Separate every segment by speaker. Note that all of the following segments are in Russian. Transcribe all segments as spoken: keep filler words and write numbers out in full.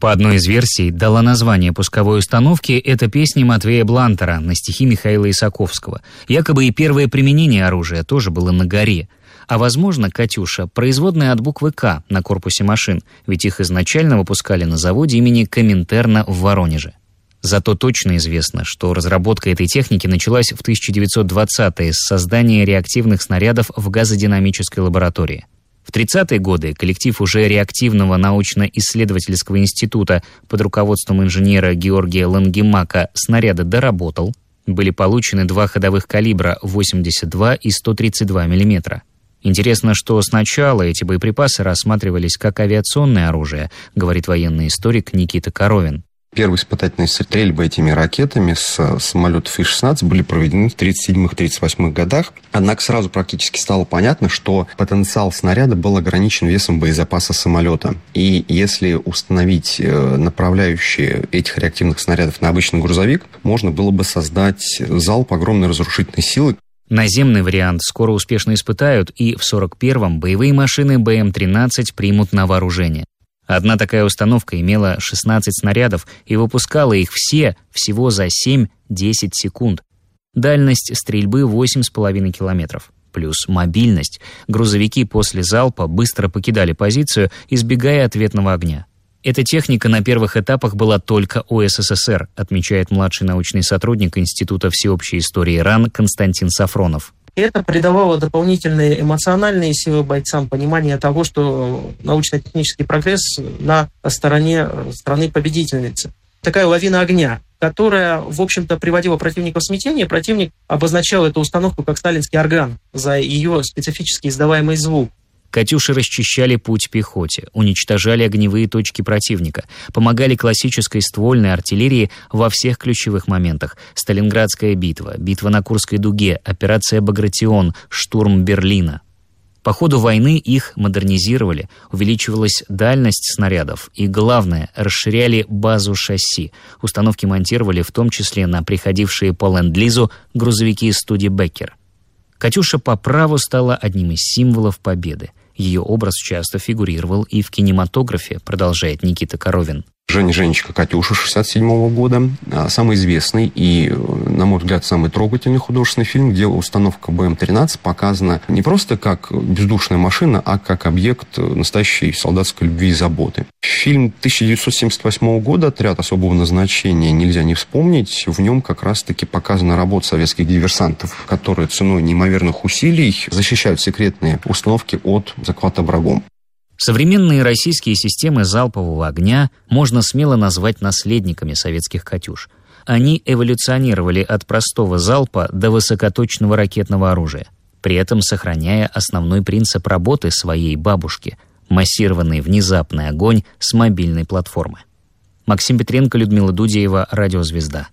Speaker 1: По одной из версий, дала название пусковой установке эта песня Матвея Блантера на стихи Михаила Исаковского. Якобы и первое применение оружия тоже было на горе. А возможно, «Катюша» — производная от буквы «К» на корпусе машин, ведь их изначально выпускали на заводе имени Коминтерна в Воронеже. Зато точно известно, что разработка этой техники началась в тысяча девятьсот двадцатые с создания реактивных снарядов в газодинамической лаборатории. В тридцатые годы коллектив уже реактивного научно-исследовательского института под руководством инженера Георгия Лангемака снаряды доработал. Были получены два ходовых калибра восемьдесят два и сто тридцать два миллиметра. Интересно, что сначала эти боеприпасы рассматривались как авиационное оружие, говорит военный историк Никита Коровин.
Speaker 2: Первые испытательные стрельбы этими ракетами с самолетов И шестнадцать были проведены в тридцать седьмых — тридцать восьмых годах. Однако сразу практически стало понятно, что потенциал снаряда был ограничен весом боезапаса самолета. И если установить направляющие этих реактивных снарядов на обычный грузовик, можно было бы создать залп огромной разрушительной силы.
Speaker 1: Наземный вариант скоро успешно испытают, и в сорок первом боевые машины Бэ Эм тринадцать примут на вооружение. Одна такая установка имела шестнадцать снарядов и выпускала их все всего за семь-десять секунд. Дальность стрельбы восемь с половиной километров. Плюс мобильность. Грузовики после залпа быстро покидали позицию, избегая ответного огня. Эта техника на первых этапах была только у Эс Эс Эс Эр, отмечает младший научный сотрудник Института всеобщей истории РАН Константин Сафронов.
Speaker 3: Это придавало дополнительные эмоциональные силы бойцам, понимание того, что научно-технический прогресс на стороне страны-победительницы. Такая лавина огня, которая, в общем-то, приводила противника в смятение. Противник обозначал эту установку как сталинский орган за ее специфически издаваемый звук.
Speaker 1: «Катюши» расчищали путь пехоте, уничтожали огневые точки противника, помогали классической ствольной артиллерии во всех ключевых моментах. Сталинградская битва, битва на Курской дуге, операция «Багратион», штурм Берлина. По ходу войны их модернизировали, увеличивалась дальность снарядов и, главное, расширяли базу шасси. Установки монтировали в том числе на приходившие по ленд-лизу грузовики «Студебеккер». «Катюша» по праву стала одним из символов победы. Ее образ часто фигурировал и в кинематографе, продолжает Никита Коровин.
Speaker 2: Женя Женечка «Катюша» шестьдесят седьмого года. Самый известный и, на мой взгляд, самый трогательный художественный фильм, где установка Бэ Эм тринадцать показана не просто как бездушная машина, а как объект настоящей солдатской любви и заботы. Фильм тысяча девятьсот семьдесят восьмого года «Отряд особого назначения» нельзя не вспомнить. В нем как раз-таки показана работа советских диверсантов, которые ценой неимоверных усилий защищают секретные установки от захвата врагом.
Speaker 1: Современные российские системы залпового огня можно смело назвать наследниками советских «Катюш». Они эволюционировали от простого залпа до высокоточного ракетного оружия, при этом сохраняя основной принцип работы своей бабушки – массированный внезапный огонь с мобильной платформы. Максим Петренко, Людмила Дудеева, Радио «Звезда».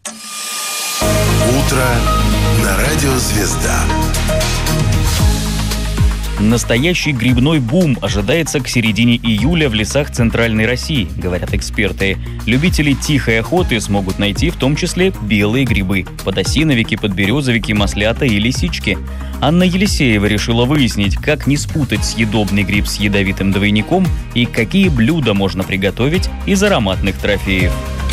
Speaker 4: Утро на Радио «Звезда».
Speaker 5: Настоящий грибной бум ожидается к середине июля в лесах Центральной России, говорят эксперты. Любители тихой охоты смогут найти в том числе белые грибы – подосиновики, подберезовики, маслята и лисички. Анна Елисеева решила выяснить, как не спутать съедобный гриб с ядовитым двойником и какие блюда можно приготовить из ароматных трофеев.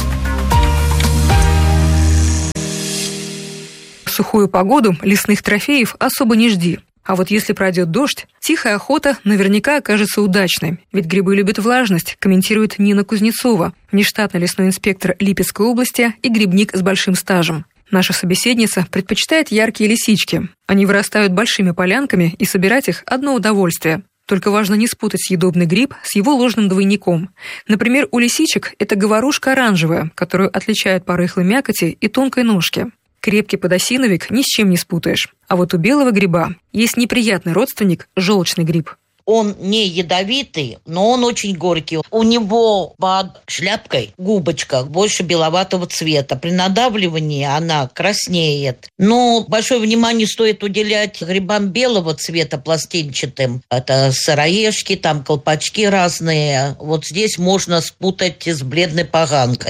Speaker 6: В сухую погоду лесных трофеев особо не жди. А вот если пройдет дождь, тихая охота наверняка окажется удачной. Ведь грибы любят влажность, комментирует Нина Кузнецова, внештатный лесной инспектор Липецкой области и грибник с большим стажем. Наша собеседница предпочитает яркие лисички. Они вырастают большими полянками, и собирать их – одно удовольствие. Только важно не спутать съедобный гриб с его ложным двойником. Например, у лисичек это говорушка оранжевая, которую отличают по рыхлой мякоти и тонкой ножке. Крепкий подосиновик ни с чем не спутаешь. А вот у белого гриба есть неприятный родственник – желчный гриб.
Speaker 7: Он не ядовитый, но он очень горький. У него под шляпкой губочка больше беловатого цвета. При надавливании она краснеет. Но большое внимание стоит уделять грибам белого цвета, пластинчатым. Это сыроежки, там колпачки разные. Вот здесь можно спутать с бледной поганкой.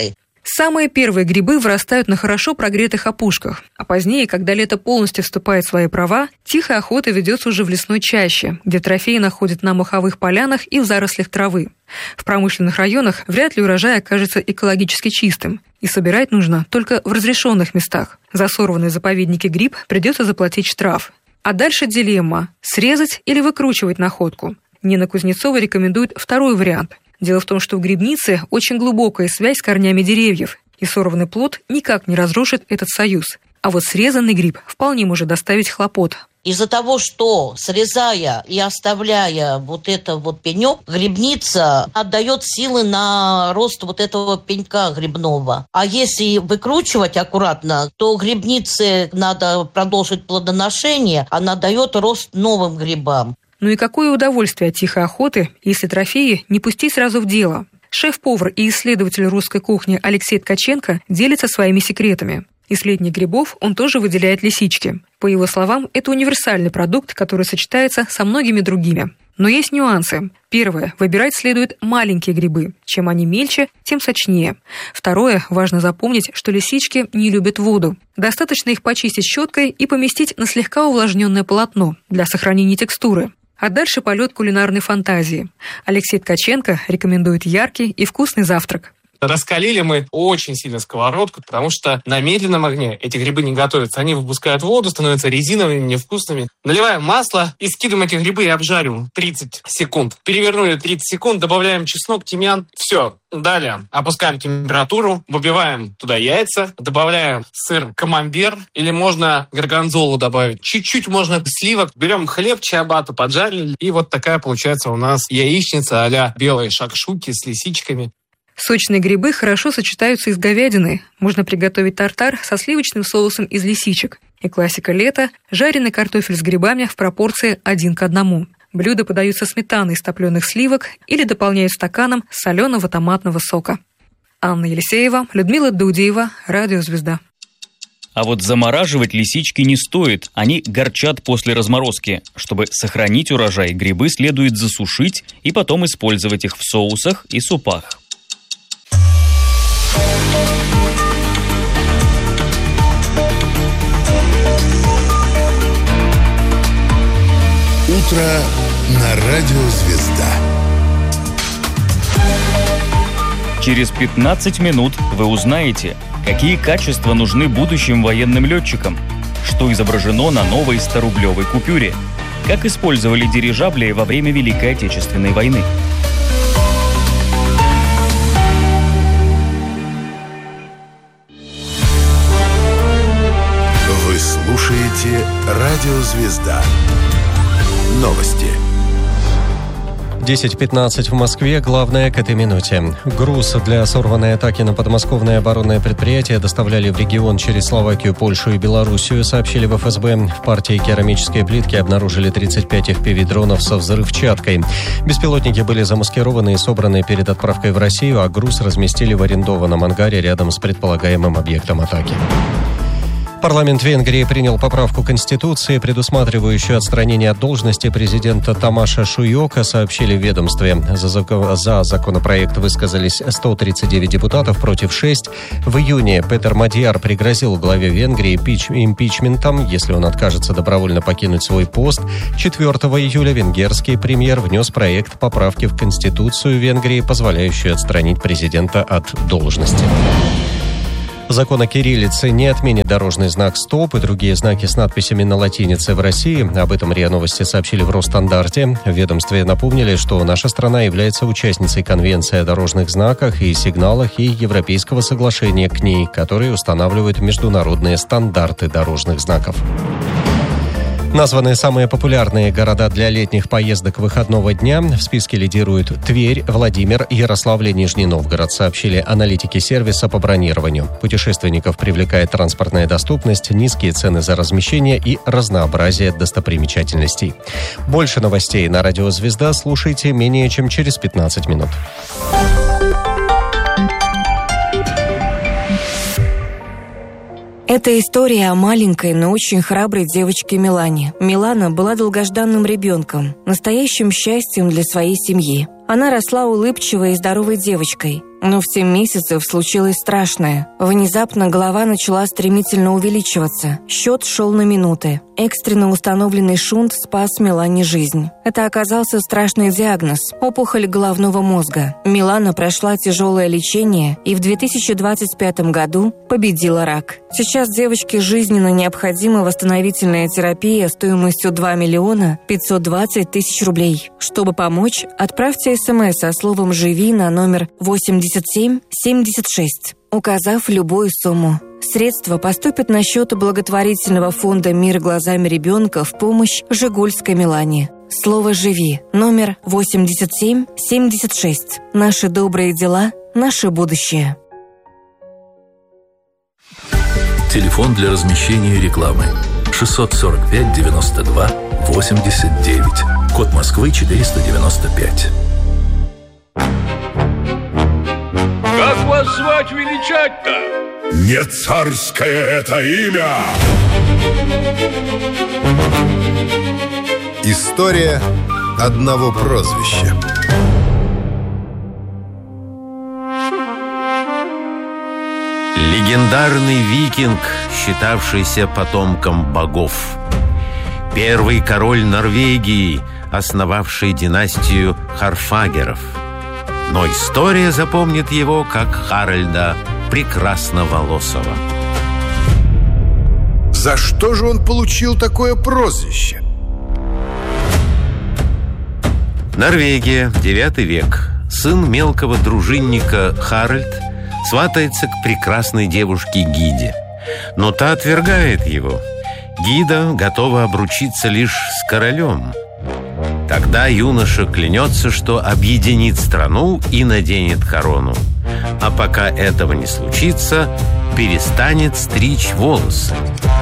Speaker 6: Самые первые грибы вырастают на хорошо прогретых опушках, а позднее, когда лето полностью вступает в свои права, тихая охота ведется уже в лесной чаще, где трофеи находят на моховых полянах и в зарослях травы. В промышленных районах вряд ли урожай окажется экологически чистым, и собирать нужно только в разрешенных местах. За сорванный в заповеднике гриб придется заплатить штраф. А дальше дилемма – срезать или выкручивать находку. Нина Кузнецова рекомендует второй вариант. Дело в том, что в грибнице очень глубокая связь с корнями деревьев, и сорванный плод никак не разрушит этот союз. А вот срезанный гриб вполне может доставить хлопот.
Speaker 7: Из-за того, что срезая и оставляя вот это вот пенек, грибница отдает силы на рост вот этого пенька грибного. А если выкручивать аккуратно, то грибнице надо продолжить плодоношение, она дает рост новым грибам.
Speaker 6: Ну и какое удовольствие от тихой охоты, если трофеи не пусти сразу в дело. Шеф-повар и исследователь русской кухни Алексей Ткаченко делится своими секретами. Из летних грибов он тоже выделяет лисички. По его словам, это универсальный продукт, который сочетается со многими другими. Но есть нюансы. Первое. Выбирать следует маленькие грибы. Чем они мельче, тем сочнее. Второе. Важно запомнить, что лисички не любят воду. Достаточно их почистить щеткой и поместить на слегка увлажненное полотно для сохранения текстуры. А дальше полет кулинарной фантазии. Алексей Ткаченко рекомендует яркий и вкусный завтрак.
Speaker 8: Раскалили мы очень сильно сковородку, потому что на медленном огне эти грибы не готовятся. Они выпускают воду, становятся резиновыми, невкусными. Наливаем масло и скидываем эти грибы и обжариваем тридцать секунд. Перевернули тридцать секунд, добавляем чеснок, тимьян. Все. Далее опускаем температуру, выбиваем туда яйца, добавляем сыр камамбер или можно горгонзолу добавить. Чуть-чуть можно сливок. Берем хлеб, чиабатту, поджарили. И вот такая получается у нас яичница а-ля белые шакшуки с лисичками.
Speaker 6: Сочные грибы хорошо сочетаются и с говядиной. Можно приготовить тартар со сливочным соусом из лисичек. И классика лета – жареный картофель с грибами в пропорции один к одному. Блюда подаются сметаной из топленых сливок или дополняют стаканом соленого томатного сока. Анна Елисеева, Людмила Дудеева, Радио Звезда.
Speaker 5: А вот замораживать лисички не стоит, они горчат после разморозки. Чтобы сохранить урожай, грибы следует засушить и потом использовать их в соусах и супах.
Speaker 4: Утро на Радио Звезда.
Speaker 5: Через пятнадцать минут вы узнаете, какие качества нужны будущим военным летчикам, что изображено на новой сто-рублевой купюре, как использовали дирижабли во время Великой Отечественной войны.
Speaker 4: Вы слушаете Радио Звезда. Новости.
Speaker 9: десять пятнадцать в Москве. Главное к этой минуте. Груз для сорванной атаки на подмосковное оборонное предприятие доставляли в регион через Словакию, Польшу и Белоруссию, сообщили в эф эс бэ. В партии керамической плитки обнаружили тридцать пять эф пи ви-дронов со взрывчаткой. Беспилотники были замаскированы и собраны перед отправкой в Россию, а груз разместили в арендованном ангаре рядом с предполагаемым объектом атаки. Парламент Венгрии принял поправку Конституции, предусматривающую отстранение от должности президента Тамаша Шуйока, сообщили в ведомстве. За, закон, за законопроект высказались сто тридцать девять депутатов против шести. В июне Петер Мадьяр пригрозил главе Венгрии пич, импичментом, если он откажется добровольно покинуть свой пост. четвёртого июля венгерский премьер внес проект поправки в Конституцию Венгрии, позволяющую отстранить президента от должности. Закон о кириллице не отменит дорожный знак «Стоп» и другие знаки с надписями на латинице в России. Об этом РИА Новости сообщили в Росстандарте. В ведомстве напомнили, что наша страна является участницей Конвенции о дорожных знаках и сигналах и Европейского соглашения к ней, которые устанавливают международные стандарты дорожных знаков. Названы самые популярные города для летних поездок выходного дня. В списке лидируют Тверь, Владимир, Ярославль и Нижний Новгород, сообщили аналитики сервиса по бронированию. Путешественников привлекает транспортная доступность, низкие цены за размещение и разнообразие достопримечательностей. Больше новостей на Радио Звезда слушайте менее чем через пятнадцать минут.
Speaker 10: Это история о маленькой, но очень храброй девочке Милане. Милана была долгожданным ребенком, настоящим счастьем для своей семьи. Она росла улыбчивой и здоровой девочкой. Но в семь месяцев случилось страшное. Внезапно голова начала стремительно увеличиваться. Счет шел на минуты. Экстренно установленный шунт спас Милане жизнь. Это оказался страшный диагноз – опухоль головного мозга. Милана прошла тяжелое лечение и в две тысячи двадцать пятом году победила рак. Сейчас девочке жизненно необходима восстановительная терапия стоимостью два миллиона пятьсот двадцать тысяч рублей. Чтобы помочь, отправьте смс со словом «Живи» на номер восемьдесят семь семьдесят шесть, указав любую сумму. Средства поступят на счет благотворительного фонда «Мир глазами ребенка» в помощь Жигульской Милане. Слово «Живи» номер восемьдесят семь семьдесят шесть. Наши добрые дела, наше будущее.
Speaker 11: Телефон для размещения рекламы шестьсот сорок пять девяносто два восемьдесят девять. Код Москвы четыреста девяносто пять.
Speaker 12: Как вас звать величать-то?
Speaker 4: Не царское это имя! История одного прозвища.
Speaker 13: Легендарный викинг, считавшийся потомком богов. Первый король Норвегии, основавший династию Харфагеров. Но история запомнит его как Харальда Прекрасноволосого.
Speaker 4: За что же он получил такое прозвище?
Speaker 13: Норвегия, девятый век. Сын мелкого дружинника Харальд сватается к прекрасной девушке Гиде. Но та отвергает его. Гида готова обручиться лишь с королем. Тогда юноша клянется, что объединит страну и наденет корону. А пока этого не случится, перестанет стричь волосы.